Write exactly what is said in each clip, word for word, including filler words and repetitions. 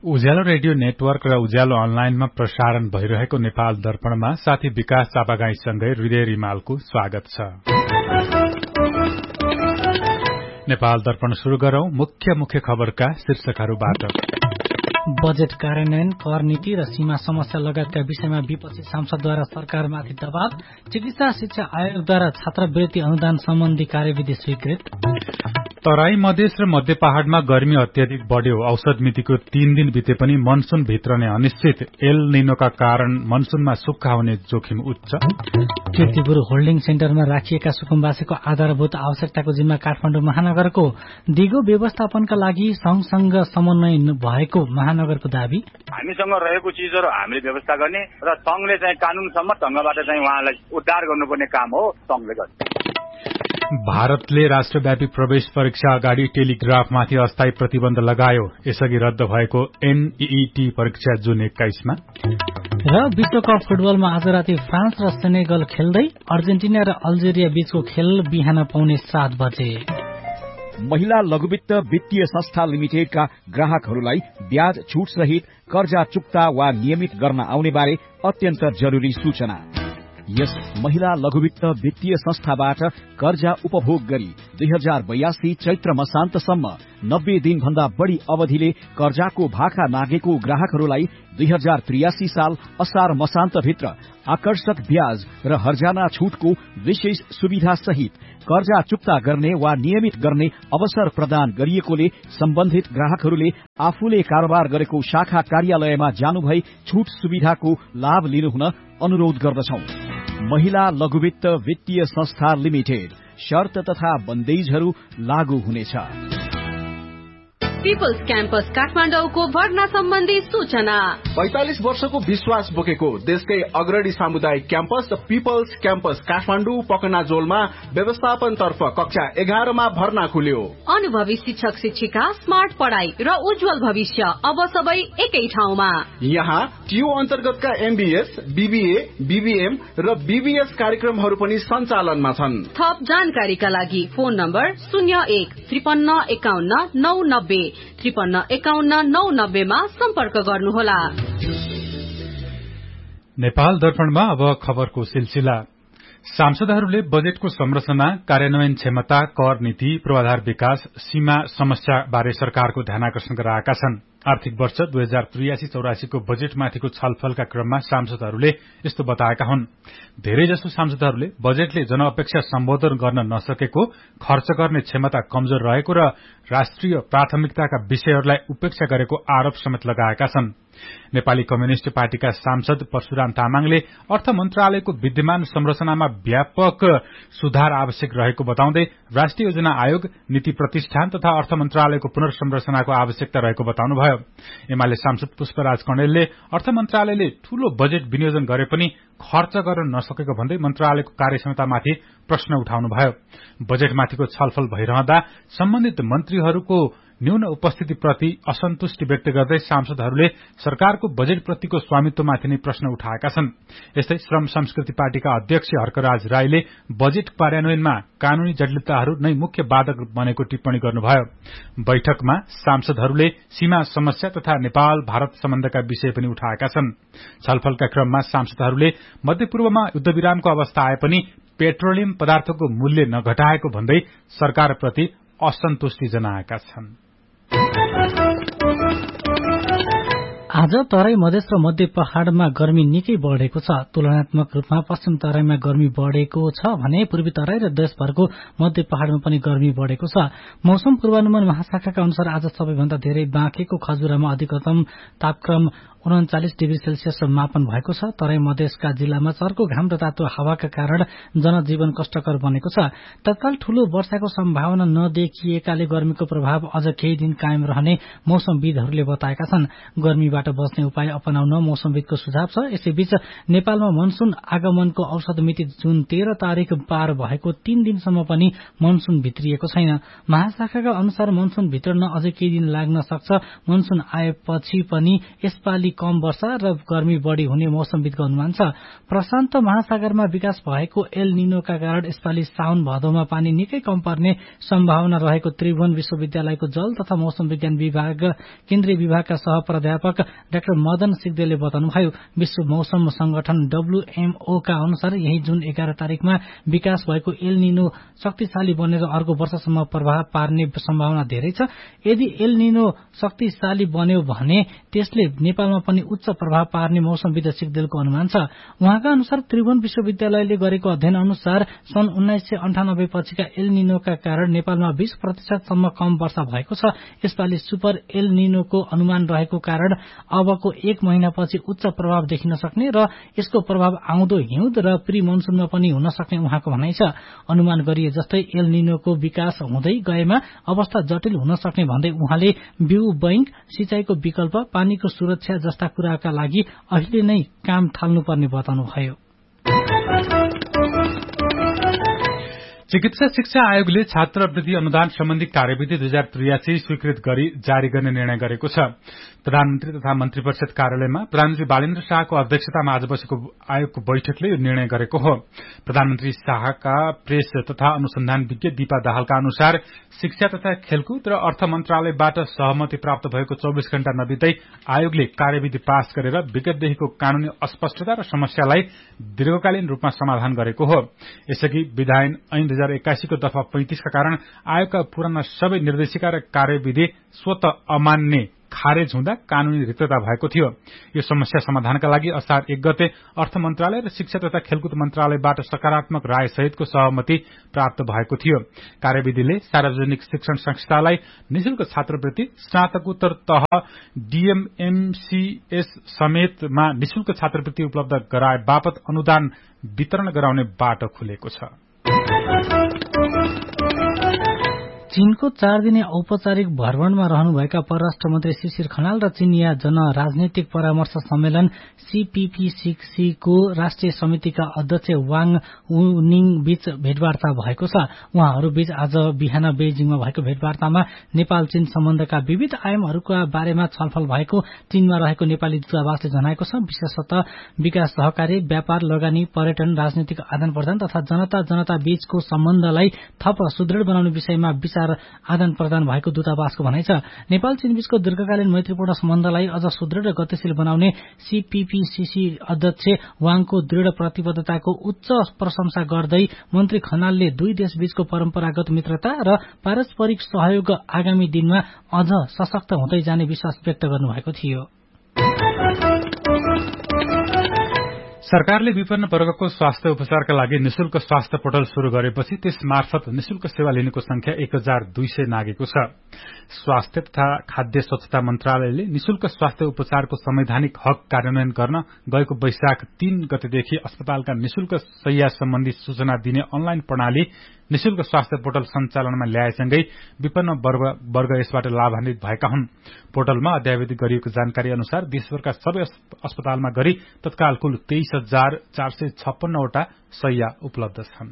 उज्यालो radio network र उज्यालो अनलाइनमा प्रसारण भइरहेको नेपाल दर्पणमा साथी विकास चापागाईसँगै हृदय रिमालको स्वागत छ। नेपाल दर्पण शुरू गरौं मुख्य मुख्य खबरका शीर्षकहरूबाट। बजेट कार्यान्वयन, कर नीति र सीमा समस्या लगायतका विषयमा विपक्षी सांसदद्वारा सरकारमाथि दबाव। चिकित्सा शिक्षा आयोगद्वारा छात्रवृत्ति अनुदान सम्बन्धी कार्यविधि स्वीकृत। तराई मधेस र मध्य पहाड़मा गर्मी अत्यधिक बढ़्यो। औषध मितिको तीन दिन बिते पनि मनसून भित्रने अनिश्चित। एल निनोका कारण मनसूनमा सुक्खा हुने जोखिम उच्च। कीर्तिपुर होल्डिङ सेन्टरमा राखिएका सुकुम्बासीको आधारभूत आवश्यकताको जिम्मा काठमाडौँ महानगरको। दिगो व्यवस्थापनका लागि संघसँग समन्वय भएको महानगरको दावी। हामीसँग रहेको चीजहरू हामीले व्यवस्था गर्ने र संघले चाहिँ कानूनसम्म ढंगबाट चाहिँ उहाँलाई उद्धार गर्नुपर्ने काम हो संघले गर्ने। भारतले राष्ट्रव्यापी प्रवेश परीक्षा अगाडि टेलिग्राफमाथि अस्थायी प्रतिबन्ध लगायो। यसअघि रद्द भएको एनईईटी परीक्षा जुन एक्काइसमा। र विश्वकप फुटबलमा आज राति फ्रान्स र सेनेगल खेल्दै। अर्जेन्टिना र अल्जेरिया बीचको खेल बिहान पौने सात बजे। महिला लघुवित्त वित्तीय संस्था लिमिटेडका ग्राहकहरूलाई ब्याज छूट सहित कर्जा चुक्ता वा नियमित गर्न आउने बारे अत्यन्त जरूरी सूचना। यस महिला लघुवित्त वित्तीय संस्थाबाट कर्जा उपभोग गरी दुई हजार बयासी चैत्र मसान्तसम्म नब्बे दिन भन्दा बढ़ी अवधिले कर्जाको भाका नागेको ग्राहकहरूलाई दुई हजार त्रियासी साल असार मसान्तभित्र आकर्षक ब्याज र हर्जाना छूटको विशेष सुविधा सहित कर्जा चुक्ता गर्ने वा नियमित गर्ने अवसर प्रदान गरिएकोले सम्बन्धित ग्राहकहरूले आफूले कारोबार गरेको शाखा कार्यालयमा जानुभई छूट सुविधाको लाभ लिनुहुन अनुरोध गर्दछौं। महिला लघुवित्त वित्तीय संस्था लिमिटेड। शर्त तथा बन्देजहरू लागू हुनेछ। पीपल्स क्याम्पस काठमाडौँको भर्ना सम्बन्धी सूचना। पैंतालिस वर्षको विश्वास बोकेको देशकै अग्रणी सामुदायिक क्याम्पस पीपल्स क्याम्पस काठमाडौँ पकनाजोलमा व्यवस्थापन तर्फ कक्षा एघारमा भर्ना खुल्यो। अनुभवी शिक्षक शिक्षिका, स्मार्ट पढ़ाई र उज्जवल भविष्य अब सबै एकै ठाउँमा। यहाँ टियू अन्तर्गतका एमबीएस, बीबीए, बीबीएम र बीबीएस कार्यक्रमहरू पनि सञ्चालनमा छन्। थप जानकारीका लागि फोन नम्बर शून्य एक त्रिपन्न एकाउन्न नौ नब्बे त्रिपन्न एकाउन्न नौ नब्बेमा सम्पर्क गर्नुहोला। नेपाल दर्पणमा अब खबरको सिलसिला। सांसदहरूले बजेटको संरचना, कार्यान्वयन क्षमता, कर नीति, पूर्वाधार विकास, सीमा समस्या बारे सरकारको ध्यानाकर्षण गराएका छन्। आर्थिक वर्ष दुई हजार त्रियासी चौरासीको बजेटमाथिको छलफलका क्रममा सांसदहरूले यस्तो बताएका हुन्। धेरैजसो सांसदहरूले बजेटले जनअपेक्षा सम्बोधन गर्न नसकेको, खर्च गर्ने क्षमता कमजोर रहेको र राष्ट्रिय प्राथमिकताका विषयहरूलाई उपेक्षा गरेको आरोप समेत लगाएका छन्। नेपाली कम्युनिष्ट पार्टीका सांसद परशुराम तामाङले अर्थ मन्त्रालयको विद्यमान संरचनामा व्यापक सुधार आवश्यक रहेको बताउँदै राष्ट्रिय योजना आयोग, नीति प्रतिष्ठान तथा अर्थ मन्त्रालयको पुनर्संरचनाको आवश्यकता रहेको बताउनुभयो। एमाले सांसद पुष्पराज कणेलले अर्थ मन्त्रालयले ठूलो बजेट विनियोजन गरे पनि खर्च गर्न नसकेको भन्दै मन्त्रालयको कार्यक्षमतामाथि प्रश्न उठाउनुभयो। बजेटमाथिको छलफल भइरहँदा सम्बन्धित मन्त्रीहरूको न्यून उपस्थितिप्रति असन्तुष्टि व्यक्त गर्दै सांसदहरूले सरकारको बजेटप्रतिको स्वामित्वमाथि नै प्रश्न उठाएका छन्। यस्तै श्रम संस्कृति पार्टीका अध्यक्ष हर्कराज राईले बजेट कार्यान्वयनमा कानूनी जटिलताहरू नै मुख्य बाधक बनेको टिप्पणी गर्नुभयो। बैठकमा सांसदहरूले सीमा समस्या तथा नेपाल भारत सम्बन्धका विषय पनि उठाएका छन्। छलफलका क्रममा सांसदहरूले मध्यपूर्वमा युद्धविरामको अवस्था आए पनि पेट्रोलियम पदार्थको मूल्य नघटाएको भन्दै सरकारप्रति असन्तुष्टि जनाएका छन्। आज तराई मधेस र मध्य पहाड़मा गर्मी निकै बढ़ेको छ। तुलनात्मक रूपमा पश्चिम तराईमा गर्मी बढ़ेको छ भने पूर्वी तराई र देशभरको मध्य पहाड़मा पनि गर्मी बढ़ेको छ। मौसम पूर्वानुमान महाशाखाका अनुसार आज सबैभन्दा धेरै बाँकेको खजुरामा अधिकतम तापक्रम उन्चालिस डिग्री सेल्सियस मापन भएको छ। तराई मधेसका जिल्लामा चर्को घाम र तातो हावाका कारण जनजीवन कष्टकर बनेको छ। तत्काल ठूलो वर्षाको सम्भावना नदेखिएकाले गर्मीको प्रभाव अझ केही दिन कायम रहने मौसमविदहरूले बताएका छन्। गर्मीबाट बच्ने उपाय अपनाउन मौसमविदको सुझाव छ। यसैबीच नेपालमा मनसून आगमनको औसत मिति जुन तेह्र तारिक पार भएको तीन दिनसम्म पनि मनसून भित्रिएको छैन। महाशाखाका अनुसार मनसून भित्रन अझै केही दिन लाग्न सक्छ। मनसून आएपछि पनि यसपालि कम वर्षा र गर्मी बढ़ी हुने मौसमविदको अनुमान छ। प्रशान्त महासागरमा विकास भएको एल निनोका कारण यसपालि साउन भदौमा पानी निकै कम पर्ने सम्भावना रहेको त्रिभुवन विश्वविद्यालयको जल तथा मौसम विज्ञान विभाग केन्द्रीय विभागका सह प्राध्यापक डाक्टर मदन सिग्देलले बताउनुभयो। विश्व मौसम संगठन डब्ल्यूएमओ का अनुसार यही जुन एघार तारिकमा विकास भएको एल निनो शक्तिशाली बनेर अर्को वर्षसम्म प्रभाव पार्ने सम्भावना धेरै छ। यदि एल निनो शक्तिशाली बन्यो भने त्यसले नेपालमा पनि उच्च प्रभाव पार्ने मौसमविद सिग्देलको अनुमान छ। उहाँका अनुसार त्रिभुवन विश्वविद्यालयले गरेको अध्ययन अनुसार सन् उन्नाइस सय अन्ठानब्बे पछिका एल निनोका कारण नेपालमा बीस प्रतिशतसम्म कम वर्षा भएको छ। यसपालि सुपर एल निनोको अनुमान रहेको कारण अबको एक महिनापछि उच्च प्रभाव देखिन सक्ने र यसको प्रभाव आउँदो हिउँद र प्री मनसूनमा पनि हुन सक्ने उहाँको भनाइ छ। अनुमान गरिए जस्तै एल निनोको विकास हुँदै गएमा अवस्था जटिल हुन सक्ने भन्दै उहाँले बिउ बैंक, सिंचाईको विकल्प, पानीको सुरक्षा जस्ता कुराका लागि अहिले नै काम थाल्नुपर्ने बताउनुभयो। चिकित्सा शिक्षा आयोगले छात्रवृत्ति अनुदान सम्बन्धी कार्यविधि दुई हजार त्रियासी स्वीकृत गरी जारी गर्ने निर्णय गरेको छ। प्रधानमन्त्री तथा मन्त्री परिषद कार्यालयमा प्रधानमन्त्री बालेन्द्र शाहको अध्यक्षतामा आज बसेको आयोगको बैठकले यो निर्णय गरेको हो। प्रधानमन्त्री शाहका प्रेस तथा अनुसन्धान विज्ञ दीपा दाहालका अनुसार शिक्षा तथा खेलकुद र अर्थ मन्त्रालयबाट सहमति प्राप्त भएको चौबिस घण्टा नबित्दै आयोगले कार्यविधि पास गरेर विगतदेखिको कानूनी अस्पष्टता र समस्यालाई दीर्घकालीन रूपमा समाधान गरेको हो। यसअघि विधायन ऐन दुई हजार एक्काइसको दफा पैंतिसका कारण आयोगका पुराना सबै निर्देशिका र कार्यविधि स्वत अमान्य खारेज हुँदा कानूनी रिक्तता भएको थियो। यो समस्या समाधानका लागि असार एक गते अर्थ मन्त्रालय र शिक्षा तथा खेलकुद मन्त्रालयबाट सकारात्मक राय सहितको सहमति प्राप्त भएको थियो। कार्यविधिले सार्वजनिक शिक्षण संस्थालाई निशुल्क छात्रवृत्ति, स्नातकोत्तर तह डीएमएमसीएस समेतमा निशुल्क छात्रवृत्ति उपलब्ध गराए बापत अनुदान वितरण गराउने बाटो खुलेको छ। चीनको चार दिने औपचारिक भ्रमणमा रहनुभएका परराष्ट्र मन्त्री शिशिर खनाल र चीनिया जन राजनैतिक परामर्श सम्मेलन सीपीपीसीसी को राष्ट्रिय समितिका अध्यक्ष वाङ वुनिङ बीच भेटवार्ता भएको छ। उहाँहरू बीच आज बिहान बेजिङमा भएको भेटवार्तामा नेपाल चीन सम्बन्धका विविध आयामहरूका बारेमा छलफल भएको चीनमा रहेको नेपाली दूतावासले जनाएको छ। विशेषतः विकास सहकारी, व्यापार, लगानी, पर्यटन, राजनीतिक आदान प्रदान तथा जनता जनता बीचको सम्बन्धलाई थप सुदृढ बनाउने विषयमा विचार आदान प्रदान भएको दूतावासको भनाइ छ। नेपाल चीन बीचको दीर्घकालीन मैत्रीपूर्ण सम्बन्धलाई अझ सुदृढ गतिशील बनाउने सीपीपीसीसी अध्यक्ष वाङको दृढ़ प्रतिबद्धताको उच्च प्रशंसा गर्दै मन्त्री खनालले दुई देशबीचको परम्परागत मित्रता र पारस्परिक सहयोग आगामी दिनमा अझ सशक्त हुँदै जाने विश्वास व्यक्त गर्नुभएको थियो। सरकारले विपन्न वर्गको स्वास्थ्य उपचारका लागि निशुल्क स्वास्थ्य पोर्टल शुरू गरेपछि त्यस मार्फत निशुल्क सेवा लिनेको संख्या एक हजार दुई सय नागेको छ। स्वास्थ्य तथा खाद्य स्वच्छता मन्त्रालयले निशुल्क स्वास्थ्य उपचारको संवैधानिक हक कार्यान्वयन गर्न गएको वैशाख तीन गतेदेखि अस्पतालका निशुल्क शैय्या सम्बन्धी सूचना दिने अनलाइन प्रणाली निशुल्क स्वास्थ्य पोर्टल सञ्चालनमा ल्याएसँगै विपन्न वर्ग यसबाट लाभान्वित भएका हुन्। पोर्टलमा अद्यावधि गरिएको जानकारी अनुसार देशभरका सबै अस्पतालमा गरी तत्काल कुल तेइस हजार चार सय छप्पन्नवटा शैय्या उपलब्ध छन्।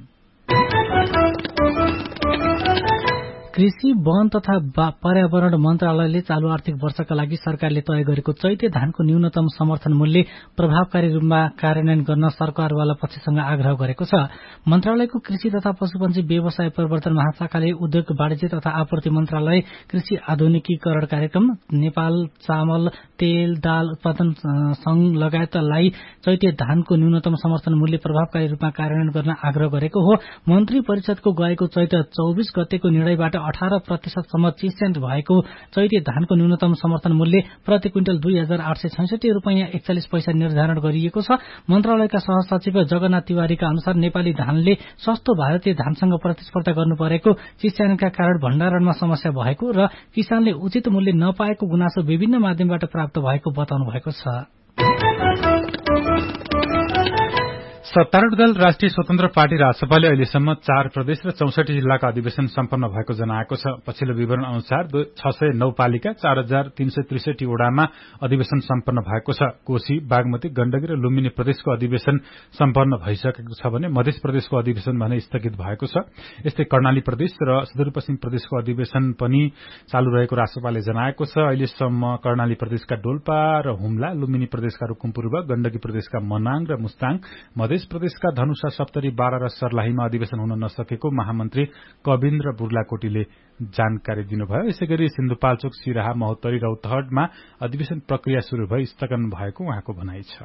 कृषि, वन तथा पर्यावरण मन्त्रालयले चालू आर्थिक वर्षका लागि सरकारले तय गरेको चैते धानको न्यूनतम समर्थन मूल्य प्रभावकारी रूपमा कार्यान्वयन गर्न सरकारवाला पक्षसँग आग्रह गरेको छ। मन्त्रालयको कृषि तथा पशुपन्छी व्यवसाय प्रवर्तन महाशाखाले उद्योग, वाणिज्य तथा आपूर्ति मन्त्रालय, कृषि आधुनिकीकरण कार्यक्रम, नेपाल चामल, तेल, दाल उत्पादन संघ लगायतलाई चैते धानको न्यूनतम समर्थन मूल्य प्रभावकारी रूपमा कार्यान्वयन गर्न आग्रह गरेको हो। मन्त्री परिषदको गएको चैत चौबीस गतेको निर्णयबाट अठारह प्रतिशतसम्म चिस्यान्त भएको चैते धानको न्यूनतम समर्थन मूल्य प्रति क्विन्टल दुई हजार आठ सय छैसठी रूपियाँ एकचालिस पैसा निर्धारण गरिएको छ। मन्त्रालयका सहसचिव जगन्नाथ तिवारीका अनुसार नेपाली धानले सस्तो भारतीय धानसँग प्रतिस्पर्धा गर्नु परेको, चिस्यानका कारण भण्डारणमा समस्या भएको र किसानले उचित मूल्य नपाएको गुनासो विभिन्न माध्यमबाट प्राप्त भएको बताउनु भएको छ। सत्तारूढ़ दल राष्ट्रिय स्वतन्त्र पार्टी राजसभाले अहिलेसम्म चार प्रदेश र चौसठी जिल्लाका अधिवेशन सम्पन्न भएको जनाएको छ। पछिल्लो विवरण अनुसार छ सय नौ पालिका चार हजार तीन सय त्रिसठी वडामा अधिवेशन सम्पन्न भएको छ। कोशी, बागमती, गण्डकी र लुम्बिनी प्रदेशको अधिवेशन सम्पन्न भइसकेको छ भने मध्य प्रदेशको अधिवेशन भने स्थगित भएको छ। यस्तै कर्णाली प्रदेश र सुदूरपश्चिम प्रदेशको अधिवेशन पनि चालू रहेको राजसभाले जनाएको छ। अहिलेसम्म कर्णाली प्रदेशका डोल्पा र हुम्ला, लुम्बिनी प्रदेशका रुकुमपूर्व, गण्डकी प्रदेशका मनाङ र मुस्ताङ, मध्य प्रदेशका धनुषा, सप्तरी, बारा र सर्लाहीमा अधिवेशन हुन नसकेको महामन्त्री कविन्द्र बुर्लाकोटीले जानकारी दिनुभयो। यसैगरी सिन्धुपाल्चोक, सिराहा, महोत्तरी, रौतहटमा अधिवेशन प्रक्रिया शुरू भई स्थगन भएको उहाँको भनाइ छ।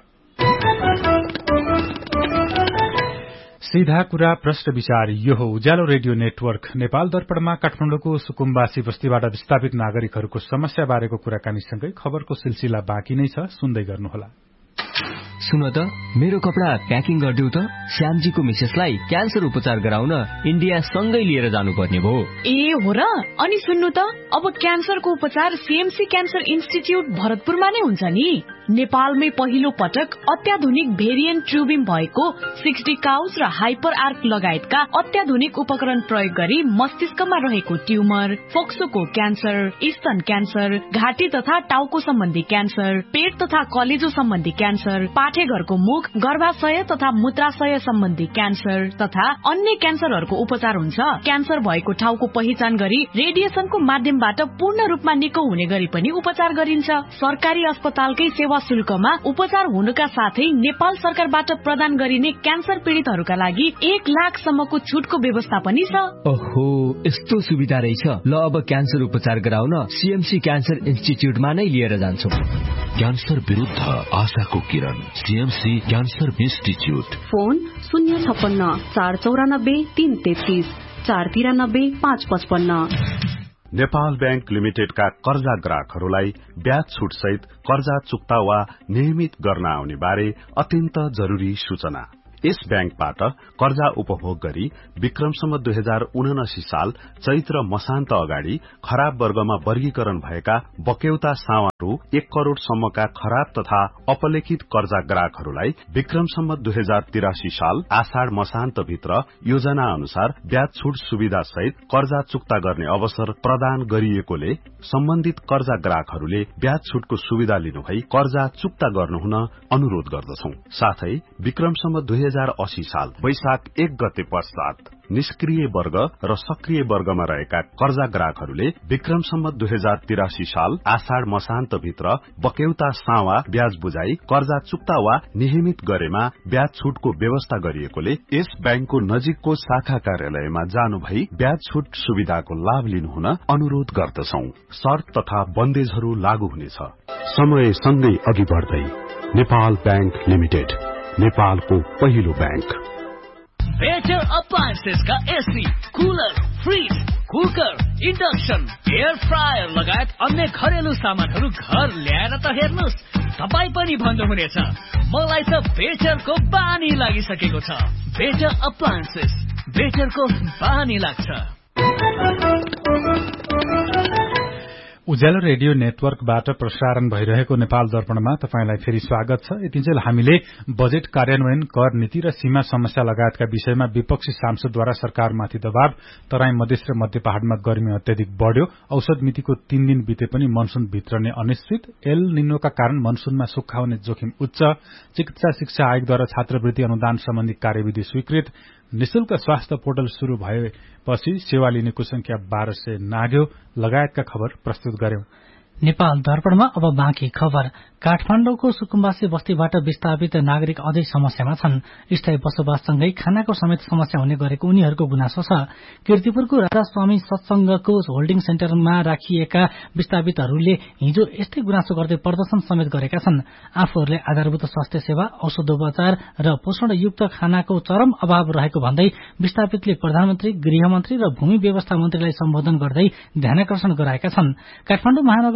सीधा कुरा प्रश्न विचार यो हो उज्यालो रेडियो नेटवर्क। नेपाल दर्पणमा काठमाडौँको सुकुम्बासी बस्तीबाट विस्थापित नागरिकहरूको समस्या बारेको कुराकानीसँगै खबरको सिलसिला बाँकी नै छ, सुन्दै गर्नुहोला। सुन त, मेरो कपडा प्याकिङ गरिदेऊ त। श्यामजीको मिसेसलाई क्यान्सर उपचार गराउन इन्डिया सँगै लिएर जानुपर्ने भयो। ए हो र? अनि सुन्नु त, अब क्यान्सरको उपचार सीएमसी क्यान्सर इन्स्टिट्यूट भरतपुरमा नै हुन्छ नि। नेपालमै पहिलो पटक अत्याधुनिक भेरिएन्ट ट्युबिम भएको सिक्सटी काउज र हाइपर आर्क लगायतका अत्याधुनिक उपकरण प्रयोग गरी मस्तिष्कमा रहेको ट्युमर, फोक्सोको क्यान्सर, स्तन क्यान्सर, घाँटी तथा टाउको सम्बन्धी क्यान्सर, पेट तथा कलेजो सम्बन्धी क्यान्सर, पाठेघरको मुख, गर्भाशय तथा मूत्राशय सम्बन्धी क्यान्सर तथा अन्य क्यान्सरहरूको उपचार हुन्छ। क्यान्सर भएको ठाउँको पहिचान गरी रेडिएसनको माध्यमबाट पूर्ण रूपमा निको हुने गरी पनि उपचार गरिन्छ। सरकारी अस्पतालकै सेवा शुल्कमा उपचार हुनुका साथै नेपाल सरकारबाट प्रदान गरिने क्यान्सर पीड़ितहरूका लागि एक लाखसम्मको छुटको व्यवस्था पनि छ। ओहो, यस्तो सुविधा रहेछ। ल, अब क्यान्सर उपचार गराउन सीएमसी क्यान्सर इन्स्टिट्यूटमा नै लिएर जान्छौं। क्यान्सर विरुद्ध आशाको किरण, सीएमसी क्यान्सर इन्स्टिट्यूट। फोन शून्य छप्पन्न चार चौरानब्बे तीन तेत्तीस चार तिरानब्बे पाँच पचपन्न। नेपाल ब्याङ्क लिमिटेडका कर्जा ग्राहकहरूलाई ब्याज छुट सहित कर्जा चुक्ता वा नियमित गर्न आउने बारे अत्यन्त जरूरी सूचना। यस ब्याङ्कबाट कर्जा उपभोग गरी विक्रमसम्म दुई हजार उनासी साल चैत्र मसान्त अगाडि खराब वर्गमा वर्गीकरण भएका बक्यौता सावा रु एक करोड़ सम्मका खराब तथा अपलेखित कर्जा ग्राहकहरूलाई विक्रमसम्म दुई हजार तिरासी साल आषाढ़ मसान्त भित्र योजना अनुसार ब्याज छुट सुविधा सहित कर्जा चुक्ता गर्ने अवसर प्रदान गरिएकोले सम्बन्धित कर्जा ग्राहकहरूले ब्याज छुटको सुविधा लिनुभई कर्जा चुक्ता गर्नुहुन अनुरोध गर्दछौं। साथै विक्रमसम्म दुई हजार अस्सी साल वैशाख एक गते पश्चात निष्क्रिय वर्ग र सक्रिय वर्गमा रहेका कर्जा ग्राहकहरूले विक्रमसम्म दुई हजार तिरासी साल आषाढ़ मसान्त भित्र बक्यौता सावा ब्याज बुझाई कर्जा चुक्ता वा नियमित गरेमा ब्याज छुटको व्यवस्था गरिएकोले यस ब्याङ्कको नजिकको शाखा कार्यालयमा जानु भई ब्याज छुट सुविधाको लाभ लिनुहुन अनुरोध गर्दछौं। शर्त तथा बन्देजहरू लागू हुनेछ। समय सँगै अघि बढ्दै नेपाल ब्याङ्क लिमिटेड, नेपालको पहिलो ब्याङ्क। बेटर अप्लायन्सेस का AC, cooler, fridge, cooker, induction, air fryer लगायत अन्य घरेलु सामानहरू घर ल्याएर त हेर्नुस्, तपाई पनि भन्नुहुनेछ मलाई त बेटरको बानी लागिसकेको छ। बेटर अप्लायन्सेस, बेटरको बानी लाग्छ। उज्यालो रेडियो नेटवर्कबाट प्रसारण भइरहेको नेपाल दर्पणमा तपाईंलाई फेरि स्वागत छ। यतिन्जेल हामीले बजेट कार्यान्वयन, कर नीति र सीमा समस्या लगायतका विषयमा विपक्षी सांसदद्वारा सरकारमाथि दबाव, तराई मधेस र मध्य पहाड़मा गर्मी अत्याधिक बढ़्यो, औषध मितिको तीन दिन बिते पनि मनसून भित्रने अनिश्चित, एल निनोका कारण मनसूनमा सुक्खा हुने जोखिम उच्च, चिकित्सा शिक्षा आयोगद्वारा छात्रवृत्ति अनुदान सम्बन्धी कार्यविधि स्वीकृत, निशुल्क स्वास्थ्य पोर्टल शुरू भएपछि सेवा लिनेको संख्या बाह्र सय नाग्यो लगायतका खबर प्रस्तुत गर्यौं। नेपाल दर्पणमा अब बाँकी खबर। काठमाडौँको सुकुम्बासी बस्तीबाट विस्थापित नागरिक अझै समस्यामा छन्। स्थायी बसोबाससँगै खानाको समेत समस्या हुने गरेको उनीहरूको गुनासो छ। कीर्तिपुरको राजा स्वामी सत्संगको होल्डिङ सेन्टरमा राखिएका विस्थापितहरूले हिजो यस्तै गुनासो गर्दै प्रदर्शन समेत गरेका छन्। आफूहरूले आधारभूत स्वास्थ्य सेवा, औषधोपचार र पोषणयुक्त खानाको चरम अभाव रहेको भन्दै विस्थापितले प्रधानमन्त्री, गृहमन्त्री र भूमि व्यवस्था मन्त्रीलाई सम्बोधन गर्दै ध्यानाकर्षण गराएका छन्। काठमाडौँ महानगर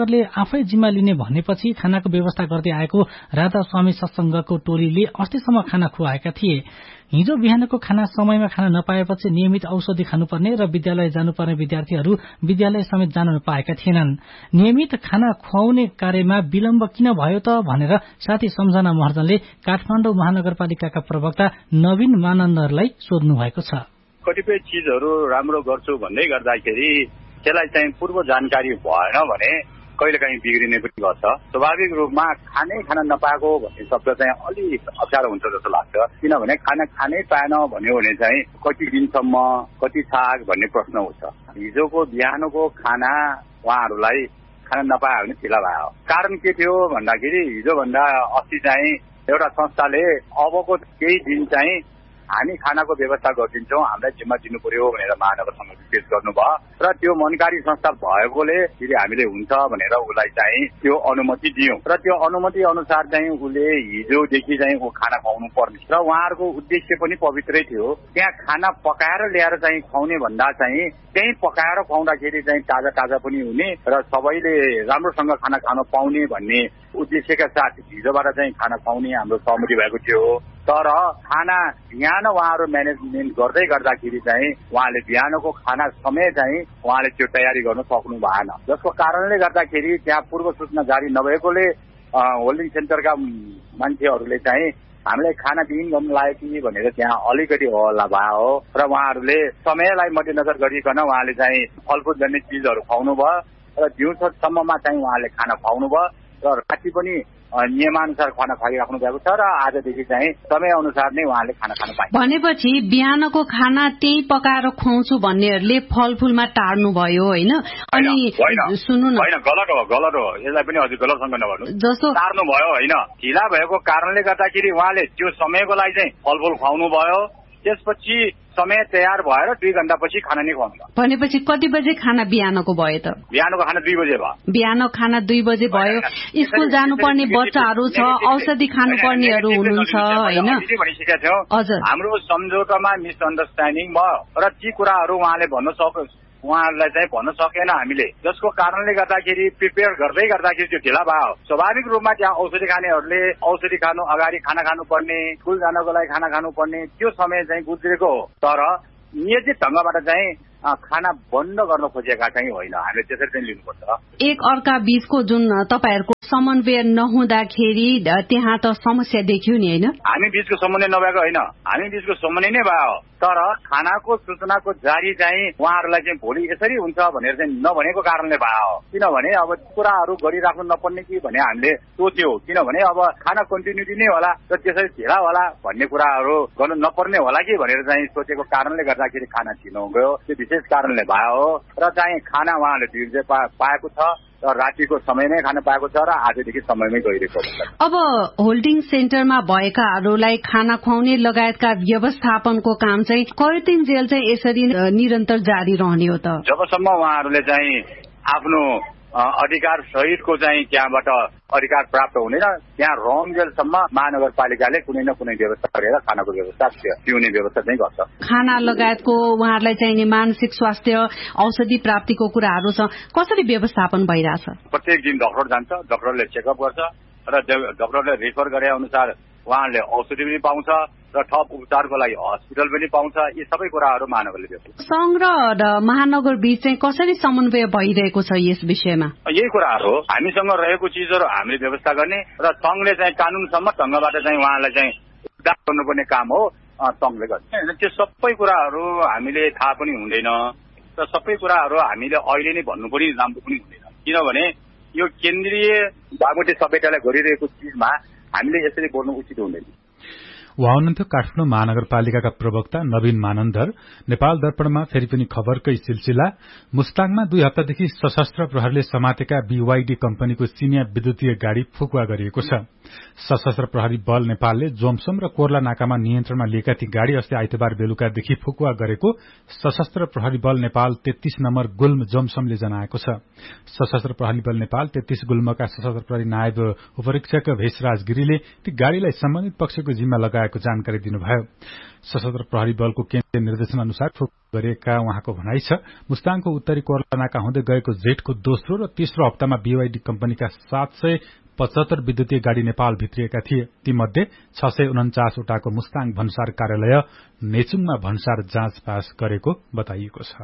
सरकारले आफै जिम्मा लिने भनेपछि खानाको व्यवस्था गर्दै आएको राधा स्वामी सत्संगको टोलीले अस्तिसम्म खाना खुवाएका थिए। हिजो बिहानको खाना समयमा खान नपाएपछि नियमित औषधि खानुपर्ने र विद्यालय जानुपर्ने विद्यार्थीहरू विद्यालय समेत जान नपाएका थिएनन्। नियमित खाना खुवाउने कार्यमा विलम्ब किन भयो त भनेर साथी सम्झना महर्जनले काठमाडौँ महानगरपालिकाका प्रवक्ता नवीन मानन्दरलाई सोध्नु भएको छ। कतिपय चिजहरू राम्रो गर्छु भन्दै गर्दाखेरि त्यसलाई चाहिँ पूर्व जानकारी भएन भने कहिलेकाहीँ बिग्रिने पनि गर्छ। स्वाभाविक रूपमा खानै खान नपाएको भन्ने शब्द चाहिँ अलिक अप्ठ्यारो हुन्छ जस्तो लाग्छ। किनभने खाना खानै पाएन भन्यो भने चाहिँ कति दिनसम्म कति छाक भन्ने प्रश्न उठ्छ। हिजोको बिहानको खाना उहाँहरूलाई खान नपायो भने ढिला भयो। कारण के थियो भन्दाखेरि हिजोभन्दा अस्ति चाहिँ एउटा संस्थाले अबको केही दिन चाहिँ हामी खानाको व्यवस्था गरिदिन्छौँ, हामीलाई जिम्मा दिनु पर्यो भनेर महानगरसँग पेश गर्नुभयो र त्यो मनकारी संस्था भएकोले फेरि हामीले हुन्छ भनेर उसलाई चाहिँ त्यो अनुमति दियौँ र त्यो अनुमति अनुसार चाहिँ उसले हिजोदेखि चाहिँ ऊ खाना खुवाउनु पर्ने र उहाँहरूको उद्देश्य पनि पवित्रै थियो। त्यहाँ खाना पकाएर ल्याएर चाहिँ खुवाउने भन्दा चाहिँ त्यही पकाएर खुवाउँदाखेरि चाहिँ ताजा ताजा पनि हुने र सबैले राम्रोसँग खाना खान पाउने भन्ने उद्देश्यका साथ हिजोबाट चाहिँ खाना खुवाउने हाम्रो सहमति भएको थियो। तर खाना बिहान उहाँहरू म्यानेजमेन्ट गर्दै गर्दाखेरि चाहिँ उहाँले बिहानको खाना समय चाहिँ उहाँले त्यो तयारी गर्नु सक्नु भएन, जसको कारणले गर्दाखेरि त्यहाँ पूर्व सूचना जारी नभएकोले होल्डिङ सेन्टरका मान्छेहरूले चाहिँ हामीलाई खाना दिइन गर्नु लाग्यो कि भनेर त्यहाँ अलिकति हल्ला भयो र उहाँहरूले समयलाई मध्यनजर गरिकन उहाँले चाहिँ फलफुल जन्ने चिजहरू खुवाउनु भयो र दिउँसोसम्ममा चाहिँ उहाँले खाना खुवाउनु भयो र राति पनि नियमानुसार खाना खाइराख्नु भएको छ र आजदेखि चाहिँ समय अनुसार नै उहाँले खाना खान पाए। भनेपछि बिहानको खाना त्यही पकाएर खुवाउँछु भन्नेहरूले फलफुलमा टार्नु भयो होइन? अनि सुन्नु न, होइन गलत हो गलत हो यसलाई पनि हजुर गलतसँग नगर्नु। जस्तो टार्नु भयो होइन, ढिला भएको कारणले गर्दाखेरि उहाँले त्यो समयको लागि चाहिँ फलफुल खुवाउनु भयो, त्यसपछि समय तयार भएर दुई घण्टा पछि खाना नै खुवाउनु भयो। भनेपछि कति बजे खाना बिहानको भयो त? बिहानको खाना दुई बजे भयो। बिहानको खाना दुई बजे भयो। स्कुल जानुपर्ने बच्चाहरू छ, औषधि खानुपर्नेहरू हुनुहुन्छ होइन? भनिसकेका थियौँ हजुर, हाम्रो सम्झौतामा मिसअन्डरस्ट्यान्डिङ भयो र ती कुराहरू उहाँले भन्न सक् उहाँहरूलाई चाहिँ भन्न सकेन हामीले, जसको कारणले गर्दाखेरि प्रिपेयर गर्दै गर्दाखेरि त्यो ढिला भयो। स्वाभाविक रूपमा त्यहाँ औषधि खानेहरूले औषधि खानु अगाडि खाना खानुपर्ने, स्कुल जानको लागि खाना खानुपर्ने त्यो समय चाहिँ गुज्रेको हो। तर नियमित ढङ्गबाट चाहिँ खाना बन्द गर्न खोजेका चाहिँ होइन, हामीले त्यसरी चाहिँ लिनुपर्छ। एक अर्का बीचको जुन तपाईँहरूको समन्वय नहुँदाखेरि त्यहाँ त समस्या देखियो नि होइन? हामी बीचको समन्वय नभएको होइन, हामी बीचको समन्वय नै भयो। तर खानाको सूचनाको जारी चाहिँ उहाँहरूलाई चाहिँ भोलि यसरी हुन्छ भनेर चाहिँ नभनेको कारणले भयो। किनभने अब कुराहरू गरिराख्नु नपर्ने कि भने हामीले सोच्यौँ, किनभने अब खाना कन्टिन्युटी नै होला र त्यसरी ढिला होला भन्ने कुराहरू गर्नु नपर्ने होला कि भनेर चाहिँ सोचेको कारणले गर्दाखेरि खाना छिनो गयो। त्यो विशेष कारणले भयो र चाहिँ खाना उहाँले बिर्जे पाएको छ र रातिको समयमै खान पाएको छ र आजदेखि समयमै गइरहेको छ। अब होल्डिङ सेन्टरमा भएकाहरूलाई खाना खुवाउने लगायतका व्यवस्थापनको काम चाहिँ कति जेल चाहिँ यसरी निरन्तर जारी रहने हो त? जबसम्म उहाँहरूले चाहिँ आफ्नो अधिकार सहितको चाहिँ त्यहाँबाट अधिकार प्राप्त हुँदैन त्यहाँ रहन्जेलसम्म महानगरपालिकाले कुनै न कुनै व्यवस्था गरेर खानाको व्यवस्था पिउने व्यवस्था चाहिँ गर्छ। खाना लगायतको उहाँहरूलाई चाहिने मानसिक स्वास्थ्य औषधि प्राप्तिको कुराहरू छ, कसरी व्यवस्थापन भइरहेछ? प्रत्येक दिन डाक्टर जान्छ, डाक्टरले चेकअप गर्छ र डाक्टरले रेफर गरे अनुसार उहाँले औषधि पनि पाउँछ र थप उपचारको लागि हस्पिटल पनि पाउँछ। यी सबै कुराहरू महानगरले दिन्छ। संघ र महानगर बीच चाहिँ कसरी समन्वय भइरहेको छ यस विषयमा? यही कुराहरू हो, हामीसँग रहेको चिजहरू हामीले व्यवस्था गर्ने र संघले चाहिँ कानून सम्मत ढङ्गबाट चाहिँ उहाँलाई चाहिँ उद्धार गर्नुपर्ने काम हो संघले गर्ने। त्यो सबै कुराहरू हामीले थाहा पनि हुँदैन र सबै कुराहरू हामीले अहिले नै भन्नु पनि राम्रो पनि हुँदैन, किनभने यो केन्द्रीय बागमती सभ्यतालाई गरिरहेको चिजमा हामीले यसरी बोल्नु उचित हुँदैन। उहाँ हुनुहुन्थ्यो काठमाडौँ महानगरपालिकाका प्रवक्ता नवीन मानन्दर। नेपाल दर्पणमा फेरि पनि खबरकै सिलसिला। मुस्ताङमा दुई हप्तादेखि सशस्त्र प्रहरीले समातेका बीवाईडी कम्पनीको चिनिया विद्युतीय गाड़ी फुकुवा गरिएको छ। सशस्त्र प्रहरी बल नेपालले जोमसोम र कोर्ला नाकामा नियन्त्रणमा लिएका ती गाड़ी अस्ति आइतबार बेलुकादेखि फुकुवा गरेको सशस्त्र प्रहरी बल नेपाल तेत्तीस नम्बर गुल्म जोमसोमले जनाएको छ। सशस्त्र प्रहरी बल नेपाल तेत्तीस गुल्मका सशस्त्र प्रहरी नायब उपरीक्षक भेषराज गिरीले ती गाड़ीलाई सम्बन्धित पक्षको जिम्मा लगाएको जानकारी दिनुभयो। सशस्त्र प्रहरी बलको केन्द्रीय निर्देशन अनुसार गरिएका उहाँको भनाइ छ। मुस्ताङको उत्तरी कोर्ला नाका हुँदै गएको जेठको दोस्रो र तेस्रो हप्तामा बीवाईडी कम्पनीका सात सय पचहत्तर विद्युतीय गाड़ी नेपाल भित्रिएका थिए। तीमध्ये छ सय उन्चासवटाको मुस्ताङ भन्सार कार्यालय नेचुङमा भन्सार जाँच पास गरेको बताइएको छ।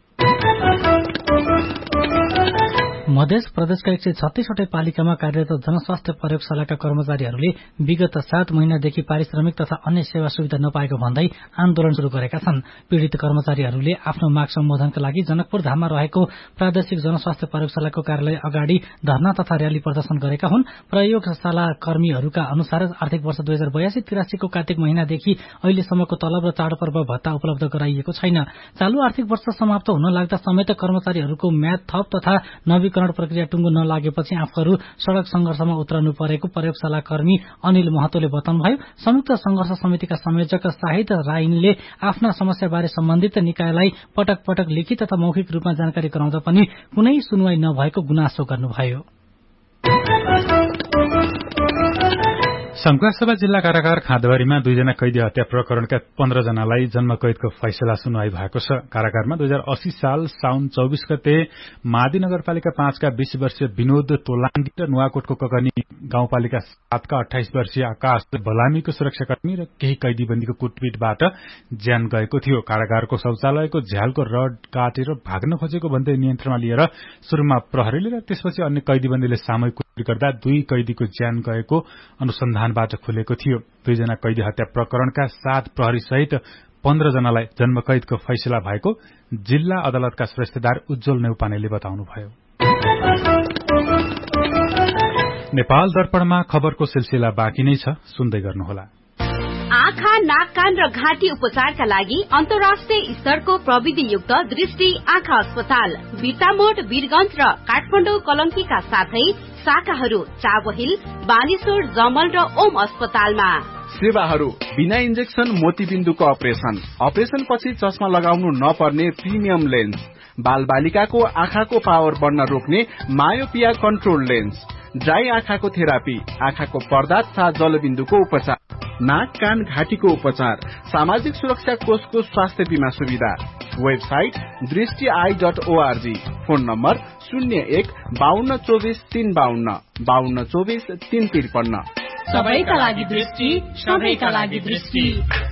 मध्य प्रदेशका एक सय छत्तीसवटै पालिकामा कार्यरत जनस्वास्थ्य प्रयोगशालाका कर्मचारीहरूले विगत सात महिनादेखि पारिश्रमिक तथा अन्य सेवा सुविधा नपाएको भन्दै आन्दोलन शुरू गरेका छन्। पीड़ित कर्मचारीहरूले आफ्नो माग सम्बोधनका लागि जनकपुर धाममा रहेको प्रादेशिक जनस्वास्थ्य प्रयोगशालाको कार्यालय अगाडि धरना तथा र्याली प्रदर्शन गरेका हुन्। प्रयोगशाला कर्मीहरूका अनुसार आर्थिक वर्ष दुई हजार बयासी तिरासीको कार्तिक महिनादेखि अहिलेसम्मको तलब र चाडपर्व भत्ता उपलब्ध गराइएको छैन। चालू आर्थिक वर्ष समाप्त हुन लाग्दा समेत कर्मचारीहरूको म्याद थप तथा नवीकरण प्रक्रिया टुङ्गो नलागेपछि आफूहरू सड़क संघर्षमा उत्रनु परेको प्रयोगशाला कर्मी अनिल महतोले बताउनुभयो। संयुक्त संघर्ष समितिका संयोजक शाहिद राइनले आफ्ना समस्याबारे सम्बन्धित निकायलाई पटक पटक लिखित तथा मौखिक रूपमा जानकारी गराउँदा पनि कुनै सुनवाई नभएको गुनासो गर्नुभयो। संखुवासभा जिल्ला कारागार खाँदबारीमा दुईजना कैदी हत्या प्रकरणका पन्ध्र जनालाई जन्म कैदको फैसला सुनवाई भएको छ। कारागारमा दुई हजार अस्सी साल साउन चौबीस गते मादी नगरपालिका पाँचका बीस वर्षीय विनोद तोलाङ्गी र नुवाकोटको ककनी गाउँपालिका सातका अठाइस वर्षीय आकाश बलामीको सुरक्षाकर्मी र केही कैदीबन्दीको कुटपिटबाट ज्यान गएको थियो। कारागारको शौचालयको झ्यालको रड काटेर भाग्न खोजेको भन्दै नियन्त्रणमा लिएर शुरूमा प्रहरीले र त्यसपछि अन्य कैदीबन्दीले सामूहिक कुटपिट गर्दा दुई कैदीको ज्यान गएको अनुसन्धानबाट खुलेको थियो। दुईजना कैदी हत्या प्रकरणका सात प्रहरी सहित पन्ध्र जनालाई जन्मकैदको फैसला भएको जिल्ला अदालतका श्रेष्ठदार उज्जवल नेउपानेले बताउनुभयो। नेपाल दर्पणमा खबरको सिलसिला बाँकी नै छ, सुन्दै गर्नुहोला। आँखा, नाक, कान र घाँटी उपचारका लागि अन्तर्राष्ट्रिय स्तरको प्रविधियुक्त दृष्टि आँखा अस्पताल बिर्तामोड, वीरगंज र काठमाडौँ कलंकीका साथै शाखाहरू चाबहिल, बानेश्वर, जमल र ओम अस्पतालमा। सेवाहरू बिना इन्जेक्सन मोतीबिन्दुको अपरेसन, अपरेसन पछि चस्मा लगाउनु नपर्ने प्रिमियम लेन्स, बाल बालिकाको आँखाको पावर बढ्न रोक्ने मायोपिया कन्ट्रोल लेन्स, ड्राई आँखाको थेरापी, आँखाको पर्दा तथा जलबिन्दुको उपचार, नाक, कान, घाँटीको उपचार, सामाजिक सुरक्षा कोषको स्वास्थ्य बीमा सुविधा। वेबसाइट दृष्टि I dot ORG. Phone number शून्य एक बाहन्न चौबिस तीन बाहन्न बाहन्न चौबिस तीन त्रिपन्न। सबैका लागि दृष्टि, सबैका लागि दृष्टि।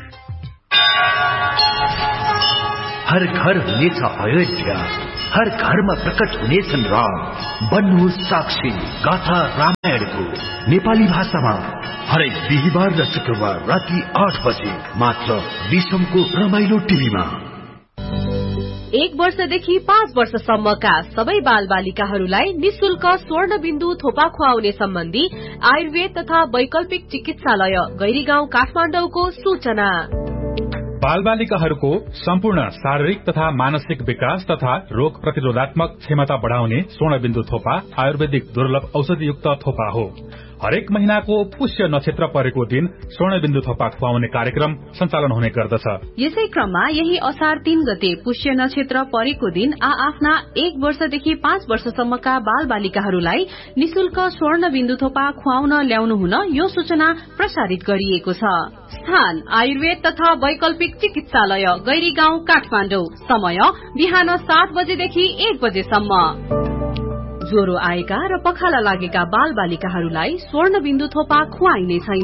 हर घर हुनेछ अयोध्या, हर घरमा प्रकट हुनेछन् राम। बन्नुहोस् साक्षी गाथा रामायणको नेपाली भाषामा हरेक बिहिबार र शुक्रबार राति आठ बजे मात्र विश्वको रमाइलो टिभीमा। एक वर्षदेखि पाँच वर्षसम्मका सबै बाल बालिकाहरूलाई निशुल्क स्वर्ण बिन्दु थोपा खुवाउने सम्बन्धी आयुर्वेद तथा वैकल्पिक चिकित्सालय गैरीगाउँ काठमाडौँको सूचना। बाल बालिकाहरूको सम्पूर्ण शारीरिक तथा मानसिक विकास तथा रोग प्रतिरोधात्मक क्षमता बढ़ाउने स्वर्णबिन्दु थोपा आयुर्वेदिक दुर्लभ औषधियुक्त थोपा हो। हरेक महिनाको पुष्य नक्षत्र परेको दिन स्वर्णबिन्दु थोपा खुवाउने कार्यक्रम सञ्चालन हुने गर्दछ। यसै क्रममा यही असार तीन गते पुष्य नक्षत्र परेको दिन आ आफ्ना एक वर्षदेखि पाँच वर्षसम्मका बाल बालिकाहरूलाई निशुल्क स्वर्ण बिन्दु थोपा खुवाउन ल्याउनु हुन यो सूचना प्रसारित गरिएको छ। स्थान आयुर्वेद तथा वैकल्पिक चिकित्सालय गैरीगाउँ काठमाडौँ। समय बिहान सात बजेदेखि एक बजेसम्म। ज्वरो आएका र पखाला लागेका बाल बालिकाहरूलाई स्वर्ण बिन्दु थोपा खुवाइने छैन।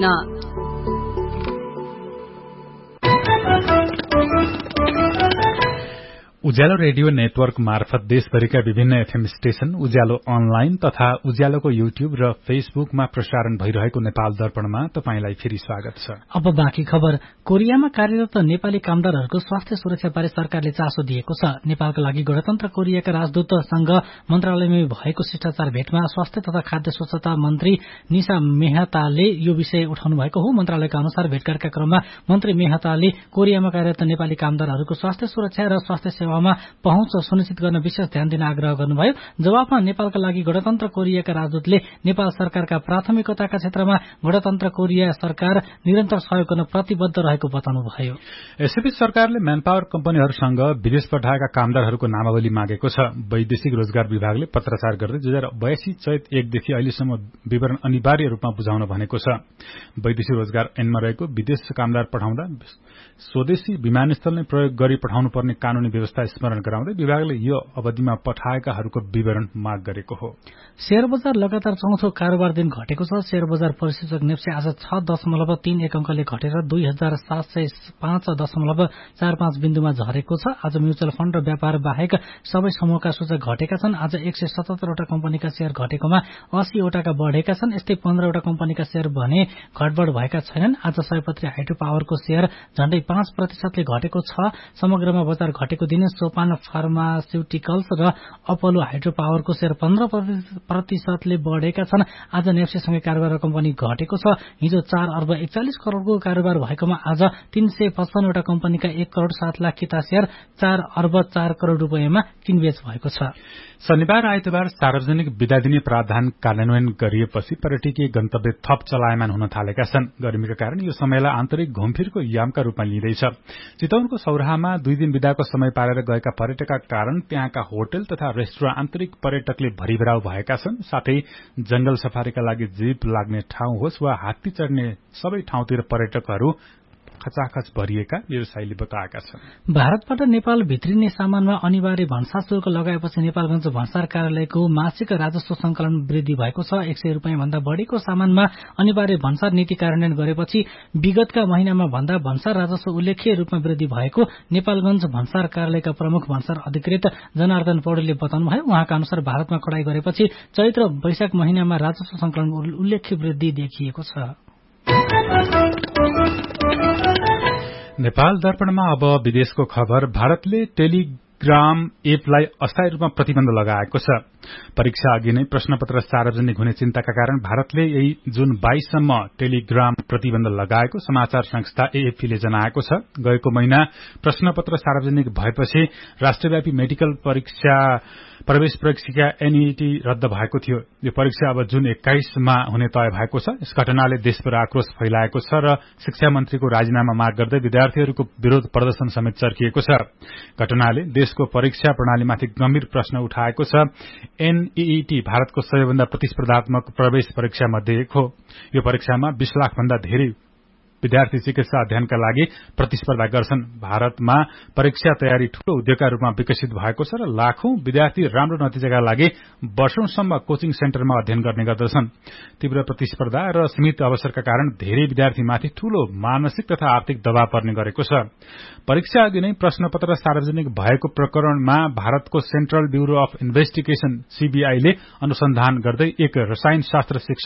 उज्यालो रेडियो नेटवर्क मार्फत देशभरिका विभिन्न एफएम स्टेशन, उज्यालो अनलाइन तथा उज्यालोको युट्युब र फेसबुकमा प्रसारण भइरहेको नेपाल दर्पणमा तपाईंलाई फेरि स्वागत छ। अब बाँकी खबर। कोरियामा कार्यरत नेपाली कामदारहरूको स्वास्थ्य सुरक्षाबारे सरकारले चासो दिएको छ। नेपालका लागि गणतन्त्र कोरियाका राजदूतसँग मन्त्रालयमा भएको शिष्टाचार भेटमा स्वास्थ्य तथा खाद्य स्वच्छता मन्त्री निशा मेहताले यो विषय उठाउनु भएको हो। मन्त्रालयका अनुसार भेटघाटका क्रममा मन्त्री मेहताले कोरियामा कार्यरत नेपाली कामदारहरूको स्वास्थ्य सुरक्षा र स्वास्थ्य सेवा तहमा पहुँच सुनिश्चित गर्न विशेष ध्यान दिन आग्रह गर्नुभयो। जवाफमा नेपालका लागि गणतन्त्र कोरियाका राजदूतले नेपाल सरकारका प्राथमिकताका क्षेत्रमा गणतन्त्र कोरिया सरकार निरन्तर सहयोग गर्न प्रतिबद्ध रहेको बताउनुभयो। यसैबीच सरकारले म्यानपावर कम्पनीहरूसँग विदेश पठाएका कामदारहरूको नामावली मागेको छ। वैदेशिक रोजगार विभागले पत्राचार गर्दै दुई हजार बयासी चैत एकदेखि अहिलेसम्म विवरण अनिवार्य रूपमा बुझाउन भनेको छ। वैदेशिक रोजगार ऐनमा रहेको विदेश कामदार पठाउँदा स्वदेशी विमानस्थल नै प्रयोग गरी पठाउनु पर्ने कानूनी व्यवस्था स्मरण गराउँदै विभागले यो अवधिमा पठाएकाहरूको विवरण माग गरेको हो। शेयर बजार लगातार चौथो कारोबार दिन घटेको छ। शेयर बजार परिसूचक नेप्से आज छ दशमलव तीन एक अंकले घटेर दुई हजार सात सय पाँच दशमलव चार पाँच बिन्दुमा झरेको छ। आज म्युचुअल फण्ड र व्यापार बाहेक सबै समूहका सूचक घटेका छन्। आज एक सय सतहत्तरवटा कम्पनीका शेयर घटेकोमा अस्सीवटाका बढ़ेका छन्। यस्तै पन्ध्रवटा कम्पनीका शेयर भने घटबढ़ भएका छैनन्। आज सयपत्री हाइड्रो पावरको शेयर झण्डै पाँच प्रतिशतले घटेको छ। समग्रमा बजार घटेको दिन सोपान फार्मास्युटिकल्स र अपोलो हाइड्रो पावरको शेयर पन्ध्र प्रतिशतले बढ़ेका छन्। आज नेप्सेसँगै कारोबार कम्पनी घटेको छ। हिजो चार अर्ब एकचालिस करोड़को कारोबार भएकोमा आज तीन सय पचपन्नवटा कम्पनीका एक करोड़ सात लाख किता शेयर चार अर्ब चार करोड़ रूपियाँमा किनबेच भएको छ। शनिबार आइतबार सार्वजनिक विदा दिने प्रावधान कार्यान्वयन गरिएपछि पर्यटकीय गन्तव्य थप चलायमान हुन थालेका छन्। गर्मीका कारण यो समयलाई आन्तरिक घुमफिरको यामका रूपमा लिँदैछ। चितवनको सौराहामा दुई दिन विदाको समय पारेर गएका पर्यटकका कारण त्यहाँका होटल तथा रेस्टुरेन्ट आन्तरिक पर्यटकले भरिभराउ भएका छन्। साथै जंगल सफारीका लागि जीप लाग्ने ठाउँ होस् वा हात्ती चढ्ने सबै ठाउँतिर पर्यटकहरू खचाखच भरिएका व्यवसायीले बताएका छन्। भारतबाट नेपाल भित्रिने सामानमा अनिवार्य भन्सार शुल्क लगाएपछि नेपालगञ्ज भन्सार कार्यालयको मासिक राजस्व संकलन वृद्धि भएको छ। एक सय रूपियाँ भन्दा बढ़ीको सामानमा अनिवार्य भन्सार नीति कार्यान्वयन गरेपछि विगतका महिनामा भन्दा भन्सार राजस्व उल्लेख्य रूपमा वृद्धि भएको नेपालगञ्ज भन्सार कार्यालयका प्रमुख भन्सार अधिकृत जनार्दन पौडेलले बताउनुभयो। उहाँका अनुसार भारतमा कडाई गरेपछि चैत्र वैशाख महिनामा राजस्व संकलन उल्लेख्य वृद्धि देखिएको छ। नेपाल दर्पणमा अब विदेशको खबर। भारतले टेलिग्राम एपलाई अस्थायी रूपमा प्रतिबन्ध लगाएको छ। परीक्षा अघि नै प्रश्नपत्र सार्वजनिक हुने चिन्ताका कारण भारतले यही जुन बाइससम्म टेलिग्राम प्रतिबन्ध लगाएको समाचार संस्था एएफपीले जनाएको छ। गएको महिना प्रश्नपत्र सार्वजनिक भएपछि राष्ट्रव्यापी मेडिकल परीक्षा प्रवेश परीक्षा एनईटी रद्द भएको थियो। यो परीक्षा अब जुन एक्काइसमा हुने तय भएको छ। यस घटनाले देशभर आक्रोश फैलाएको छ र शिक्षा मन्त्रीको राजीनामा माग गर्दै विद्यार्थीहरूको विरोध प्रदर्शन समेत चर्किएको छ। घटनाले देशको परीक्षा प्रणालीमाथि गम्भीर प्रश्न उठाएको छ। एनईटी भारतको सबैभन्दा प्रतिस्पर्धात्मक प्रवेश परीक्षा मध्ये एक हो। यो परीक्षामा बीस लाख भन्दा धेरै विद्यार्थी चिकित्सा अध्ययनका लागि प्रतिस्पर्धा गर्छन्। भारतमा परीक्षा तयारी ठूलो उद्योगका रूपमा विकसित भएको छ र लाखौं विद्यार्थी राम्रो नतिजाका लागि वर्षौंसम्म कोचिङ सेन्टरमा अध्ययन गर्ने गर्दछन्। तीव्र प्रतिस्पर्धा र सीमित अवसरका कारण धेरै विद्यार्थीमाथि ठूलो मानसिक तथा आर्थिक दबाव पर्ने गरेको छ। परीक्षा अघि नै प्रश्नपत्र सार्वजनिक भएको प्रकरणमा भारतको सेन्ट्रल ब्यूरो अफ इन्भेस्टिगेशन सीबीआईले अनुसन्धान गर्दै एक रसायन शास्त्र शिक्षक